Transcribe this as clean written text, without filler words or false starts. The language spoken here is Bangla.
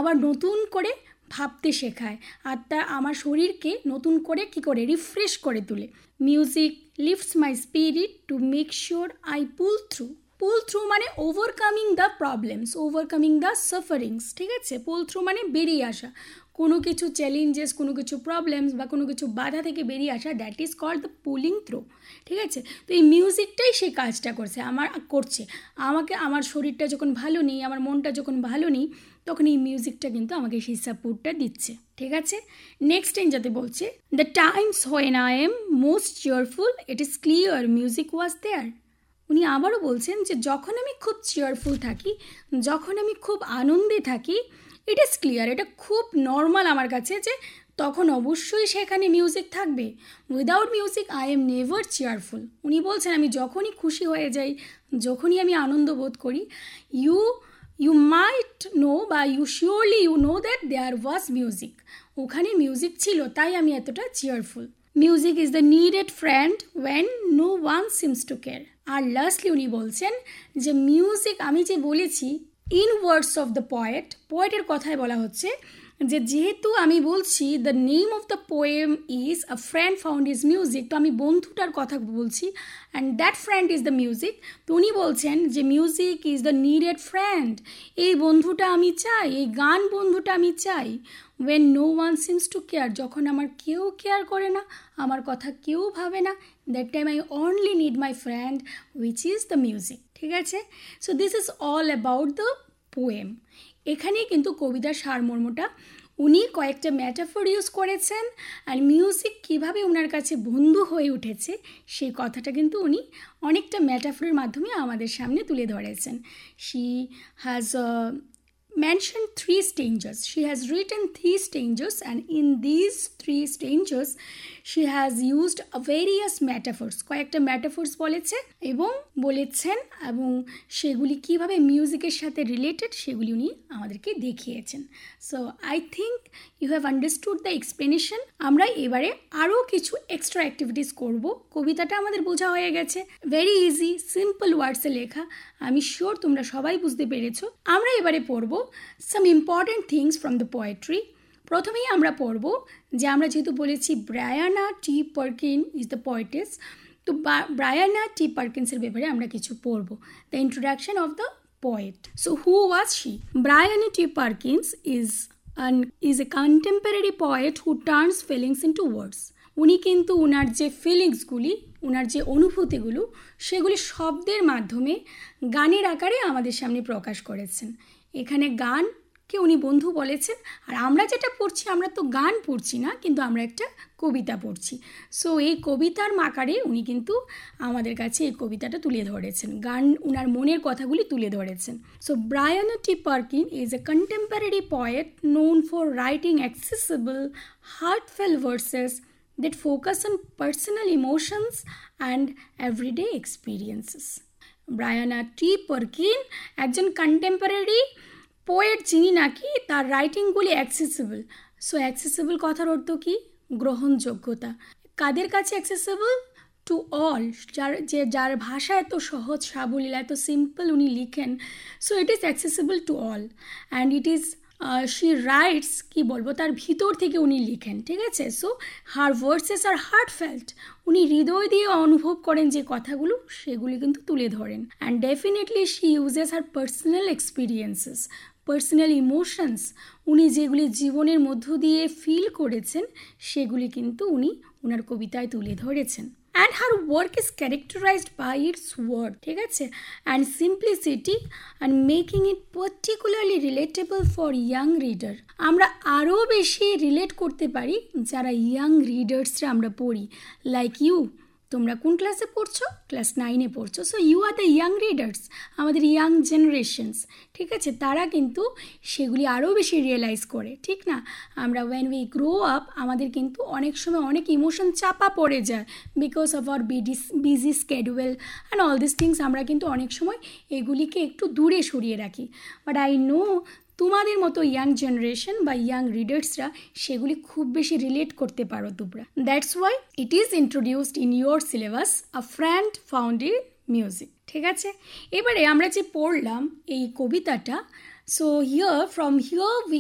আবার নতুন করে ভাবতে শেখায়, আর তা আমার শরীরকে নতুন করে কী করে রিফ্রেশ করে তোলে। Music lifts my spirit to make sure I pool through মানে overcoming the problems, overcoming the sufferings, ঠিক আছে। পুল থ্রু মানে বেরিয়ে আসা, কোনো কিছু চ্যালেঞ্জেস, কোনো কিছু প্রবলেমস বা কোনো কিছু বাধা থেকে বেরিয়ে আসা, that is called the pulling through, ঠিক আছে। তো এই মিউজিকটাই সেই কাজটা করছে আমাকে আমার শরীরটা যখন ভালো নেই, আমার মনটা যখন ভালো নেই, তখন এই মিউজিকটা কিন্তু আমাকে সেই সাপোর্টটা দিচ্ছে, ঠিক আছে। নেক্সট টাইম যাতে বলছে, the Times when I am most cheerful it is clear music ওয়াজ দেয়ার। উনি আবারও বলছেন যে যখন আমি খুব চিয়ারফুল থাকি, যখন আমি খুব আনন্দে থাকি, ইট ইজ ক্লিয়ার, এটা খুব নর্মাল আমার কাছে, যে তখন অবশ্যই সেখানে মিউজিক থাকবে। Without music I am never cheerful. উনি বলছেন আমি যখনই খুশি হয়ে যাই, যখনই আমি আনন্দ বোধ করি, ইউ মাইট নো বা you surely you know that there was music, ওখানে মিউজিক ছিল, তাই আমি এতটা cheerful. Music is the needed friend when no one seems to care. R lastly উনি বলছেন যে মিউজিক, আমি যে বলেছি ইন ওয়ার্ডস অফ দ্য পোয়েটের কথায় বলা হচ্ছে যে যেহেতু আমি বলছি the name of the poem is a friend found is music, তো আমি বন্ধুটার কথা বলছি, and that friend is the music. তো উনি বলছেন যে music is the needed friend, এই বন্ধুটা আমি চাই, এই গান বন্ধুটা আমি চাই। When no one seems to care, যখন আমার কেউ কেয়ার করে না, আমার কথা কেউ ভাবে না, that time I only need my friend which is the music, ঠিক আছে। So this is all about the poem. এখানেই কিন্তু কবিতার সারমর্মটা, উনি কয়েকটা ম্যাটাফর ইউজ করেছেন, আর মিউজিক কীভাবে ওনার কাছে বন্ধু হয়ে উঠেছে সেই কথাটা কিন্তু উনি অনেকটা ম্যাটাফরের মাধ্যমে আমাদের সামনে তুলে ধরেছেন। She has mentioned 3 stanzas. She has written 3 stanzas, and in these 3 stanzas she has used various metaphors. কয়েকটা metaphors বলেছেন এবং সেগুলি কিভাবে মিউজিকের সাথে রিলেটেড সেগুলি উনি আমাদেরকে দেখিয়েছেন। So I think you have understood the explanation. আমরা এবারে আরও কিছু এক্সট্রা অ্যাক্টিভিটিস করব। কবিতাটা আমাদের বোঝা হয়ে গেছে, ভেরি ইজি, সিম্পল ওয়ার্ডসে লেখা, আমি শিওর তোমরা সবাই বুঝতে পেরেছো। আমরা এবারে পড়ব some important things from the poetry. প্রথমেই আমরা পড়ব যে আমরা যেহেতু বলেছি Brianna T পার্কিন is the poetess, তো ব্রায়ানা টি পার্কিন্সের ব্যাপারে আমরা কিছু পড়ব। The introduction of the poet. So who was she? Brianna T Perkins is a contemporary poet who turns feelings into words. উনি কিন্তু ওনার যে ফিলিংসগুলি, ওনার যে অনুভূতিগুলো, সেগুলি শব্দের মাধ্যমে গানের আকারে আমাদের সামনে প্রকাশ করেছেন। এখানে গানকে উনি বন্ধু বলেছেন, আর আমরা যেটা পড়ছি, আমরা তো গান পড়ছি না, কিন্তু আমরা একটা কবিতা পড়ছি। সো এই কবিতার আকারে উনি কিন্তু আমাদের কাছে এই কবিতাটা তুলে ধরেছেন, গান ওনার মনের কথাগুলি তুলে ধরেছেন। So Brianna T পার্কিন is a contemporary poet known for writing accessible, heartfelt verses that focus on personal emotions and everyday experiences. Brianna টি পার্কিন একজন কন্টেম্পোরারি পোয়েট, যিনি নাকি তার রাইটিংগুলি অ্যাক্সেসিবল। সো অ্যাক্সেসিবল কথার অর্থ কি? গ্রহণযোগ্যতা। কাদের কাছে অ্যাক্সেসিবল? টু অল, যার ভাষা এত সহজ সাবলীল, এত সিম্পল উনি লিখেন। So it is accessible to all, and it is she rights, কি বলবো, তার ভিতর থেকে উনি লিখেন, ঠিক আছে। সো হার ভার্সেস আর হার্টফেল্ট, উনি হৃদয় দিয়ে অনুভব করেন যে কথাগুলো, সেগুলি কিন্তু তুলে ধরেন। And definitely she uses her personal experiences, personal emotions, উনি যেগুলি জীবনের মধ্য দিয়ে ফিল করেছেন সেগুলি কিন্তু উনি ওনার কবিতায় তুলে ধরেছেন। And her work is characterized by its word, ঠিক আছে, and simplicity, and making it particularly relatable for young reader. আমরা আরও বেশি রিলেট করতে পারি যারা ইয়াং রিডার্সরা আমরা পড়ি, লাইক ইউ। তোমরা কোন ক্লাসে পড়ছো? ক্লাস 9-এ পড়ছো। So you are the young readers, আমাদের ইয়াং জেনারেশনস, ঠিক আছে। তারা কিন্তু সেগুলি আরও বেশি রিয়েলাইজ করে, ঠিক না? আমরা ওয়েন উই গ্রো আপ, আমাদের কিন্তু অনেক সময় অনেক ইমোশন চাপা পড়ে যায় because of our busy schedule and all this things. আমরা কিন্তু অনেক সময় এগুলিকে একটু দূরে সরিয়ে রাখি, বাট আই নো তোমাদের মতো ইয়াং জেনারেশন বা ইয়াং রিডার্সরা সেগুলি খুব বেশি রিলেট করতে পারো তোমরা। That's why it is introduced in your syllabus, a friend found in music, ঠিক আছে। এবারে আমরা যে পড়লাম এই কবিতাটা, সো ফ্রম হিয়ার উই